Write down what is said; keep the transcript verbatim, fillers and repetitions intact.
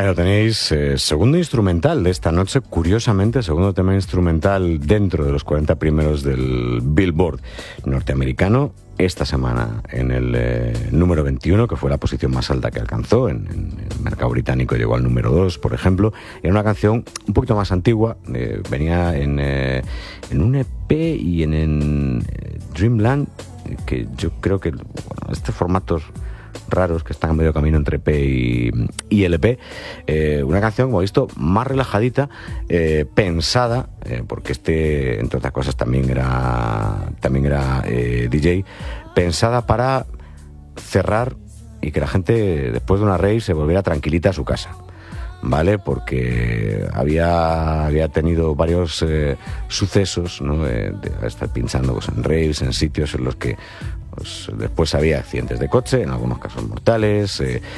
Ahí lo tenéis, eh, segundo instrumental de esta noche, curiosamente, segundo tema instrumental dentro de los cuarenta primeros del Billboard norteamericano, esta semana en el eh, número veintiuno, que fue la posición más alta que alcanzó, en, en el mercado británico llegó al número dos, por ejemplo. Era una canción un poquito más antigua, eh, venía en, eh, en un E P y en, en Dreamland, que yo creo que bueno, este formato raros que están a medio camino entre E P y, y L P, eh, una canción, como he visto, más relajadita, eh, pensada, eh, porque este, entre otras cosas, también era, también era eh, D J, pensada para cerrar y que la gente, después de una rave, se volviera tranquilita a su casa, ¿vale? Porque había, había tenido varios eh, sucesos, ¿no? Eh, de estar pinchando pues, en raves, en sitios en los que pues, después había accidentes de coche, en algunos casos mortales, eh,